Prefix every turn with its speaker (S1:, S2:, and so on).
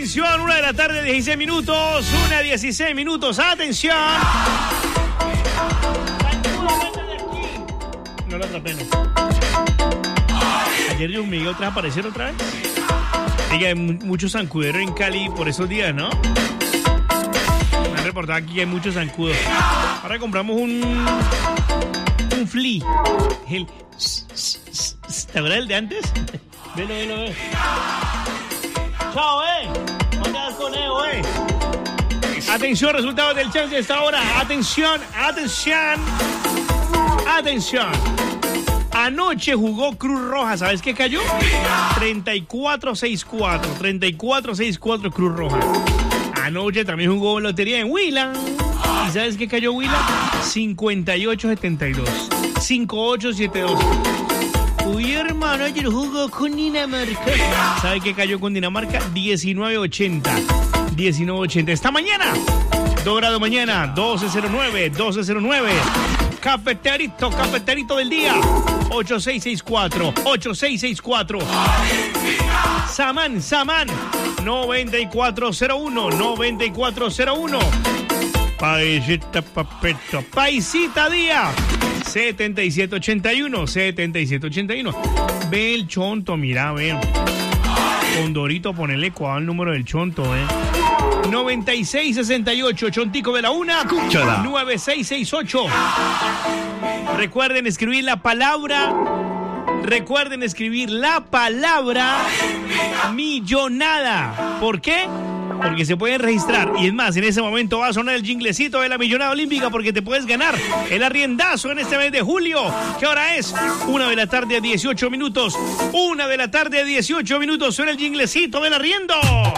S1: Atención, 1 de la tarde, 16 minutos. 1:16. Atención. No lo atrapé, no. Ayer yo me otra vez aparecer otra vez. Oiga, hay muchos zancuderos en Cali por esos días, ¿no? Me han reportado aquí que hay muchos zancudos. Ahora compramos un flea. ¿Te acuerdas del de antes? Velo. Chao, ¿dónde vas con Evo, Atención, resultados del chance de esta hora. Atención. Anoche jugó Cruz Roja. ¿Sabes qué cayó? 34-6-4. 34-6-4 Cruz Roja. Anoche también jugó Lotería en Huila. ¿Y sabes qué cayó Huila? 58-72. 58-72. Uy, hermano, ayer jugó con Dinamarca. ¿Sabe qué cayó con Dinamarca? 19-80. 19-80. Esta mañana, 2 grados mañana, 12-09. Cafeterito del día. 8664. Samán. 9401. Paisita día. 7781. Ve el chonto, mira, ve. Condorito, ponele cuál el número del chonto, 9668, Chontico de la Una. Escúchala. 9668. Recuerden escribir la palabra millonada. ¿Por qué? Porque se pueden registrar. Y es más, en ese momento va a sonar el jinglecito de la millonada olímpica porque te puedes ganar el arriendazo en este mes de julio. ¿Qué hora es? 1:18 PM. 1:18 PM. Suena el jinglecito del arriendo.